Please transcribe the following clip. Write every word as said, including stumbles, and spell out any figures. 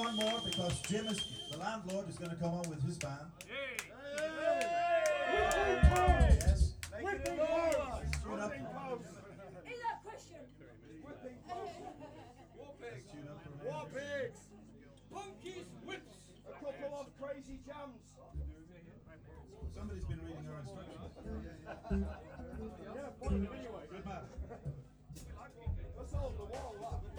one more because Jim is, the landlord, is going to come on with his band. Hey. Yes. Whipping close! Tune up. Is that question? Whipping close! War pigs. Tune up for a War minute. pigs! Punkies, whips. A couple of crazy jams. Somebody's been reading our instructions. Yeah, point them anyway. Good man. Let's hold the wall up.